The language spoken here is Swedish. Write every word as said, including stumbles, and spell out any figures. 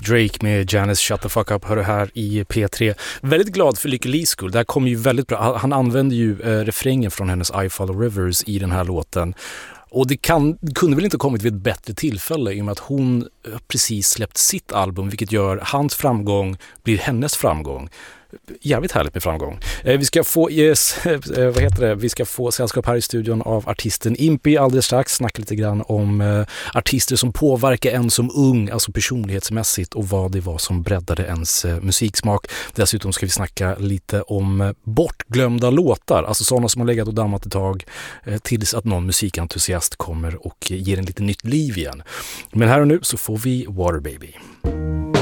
Drake med Janice Shut the Fuck Up hör du här i P tre. Väldigt glad för Lykke Lis skull. Det här kommer ju väldigt bra. Han använder ju eh, refrängen från hennes I Follow Rivers i den här låten. Och det kan, kunde väl inte kommit vid ett bättre tillfälle i och med att hon precis släppt sitt album, vilket gör hans framgång blir hennes framgång. Jävligt härligt med framgång. Eh, vi ska få yes, eh, vad heter det? Vi ska få sällskap här i studion av artisten Impi alldeles strax. Snacka lite grann om eh, artister som påverkar en som ung, alltså personlighetsmässigt, och vad det var som breddade ens eh, musiksmak. Dessutom ska vi snacka lite om eh, bortglömda låtar, alltså sådana som har legat och dammat ett tag eh, tills att någon musikentusiast kommer och ger en lite nytt liv igen. Men här och nu så får vi Water Baby.